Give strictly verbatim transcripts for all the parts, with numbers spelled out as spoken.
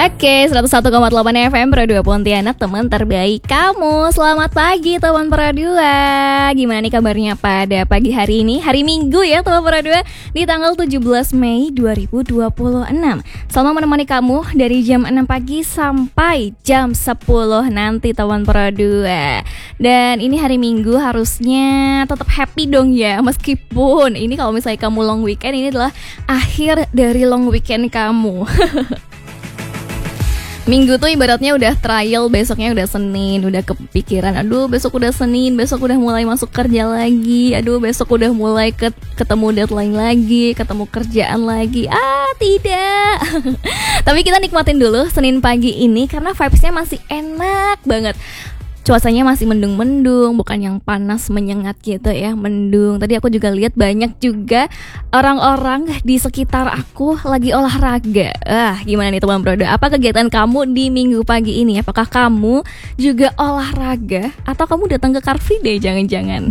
Oke, seratus satu koma delapan F M Pro dua Pontianak, teman terbaik kamu. Selamat pagi teman Pro dua. Gimana nih kabarnya pada pagi hari ini? Hari Minggu ya teman Pro dua, di tanggal tujuh belas Mei dua ribu dua puluh enam. Selamat menemani kamu dari jam enam pagi sampai jam sepuluh nanti teman Pro dua. Dan ini hari Minggu harusnya tetap happy dong ya. Meskipun ini kalau misalnya kamu long weekend, ini adalah akhir dari long weekend kamu. Minggu tuh ibaratnya udah trial, besoknya udah Senin, udah kepikiran, aduh besok udah Senin, besok udah mulai masuk kerja lagi, aduh besok udah mulai ket- ketemu deadline lagi, ketemu kerjaan lagi. Ah tidak. Tapi kita nikmatin dulu Senin pagi ini karena vibesnya masih enak banget. Cuacanya masih mendung-mendung, bukan yang panas menyengat gitu ya, mendung. Tadi aku juga lihat banyak juga orang-orang di sekitar aku lagi olahraga. Ah, gimana nih teman Pro dua? Apa kegiatan kamu di minggu pagi ini? Apakah kamu juga olahraga atau kamu datang ke Car Free Day jangan-jangan?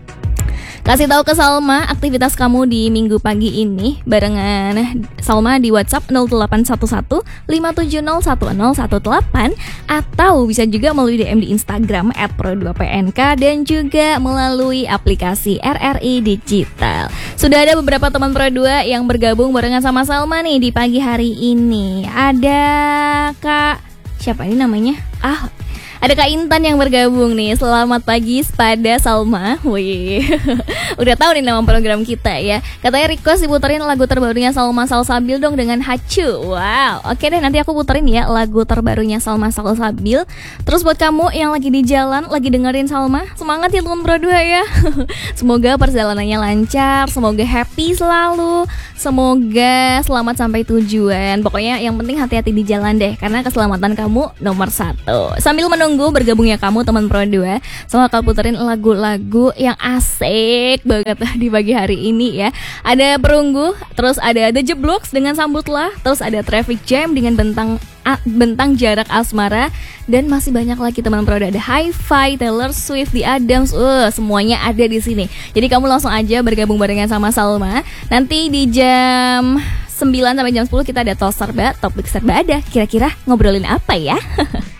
Kasih tahu ke Salma aktivitas kamu di minggu pagi ini barengan Salma di WhatsApp nol delapan satu satu lima tujuh nol satu nol satu delapan atau bisa juga melalui D M di Instagram et pro dua p n k dan juga melalui aplikasi R R I Digital. Sudah ada beberapa teman Pro dua yang bergabung barengan sama Salma nih di pagi hari ini. Ada Kak, siapa ini namanya? Ah, ada Kak Intan yang bergabung nih. Selamat pagi pada Salma. Wih, udah tahu nih nama program kita ya. Katanya request diputerin lagu terbarunya Salma Salsabil dong dengan Hacu. Wow, oke deh, nanti aku puterin ya lagu terbarunya Salma Salsabil. Terus buat kamu yang lagi di jalan, lagi dengerin Salma, semangat ya teman Pro dua ya. Semoga perjalanannya lancar, semoga happy selalu, semoga selamat sampai tujuan. Pokoknya yang penting hati-hati di jalan deh, karena keselamatan kamu nomor satu. Sambil menunggu Tunggu bergabungnya kamu teman Pro dua, sama bakal puterin lagu-lagu yang asik banget di pagi hari ini ya. Ada Perunggu, terus ada The Jeblocks dengan Sambutlah, terus ada Traffic Jam dengan Bentang A, Bentang Jarak Asmara, dan masih banyak lagi teman Pro dua. Ada Hi-Fi, Taylor Swift, The Adams, uh, semuanya ada di sini. Jadi kamu langsung aja bergabung barengan sama Salma. Nanti di jam sembilan sampai jam sepuluh kita ada Tos Serba, topik serba ada. Kira-kira ngobrolin apa ya?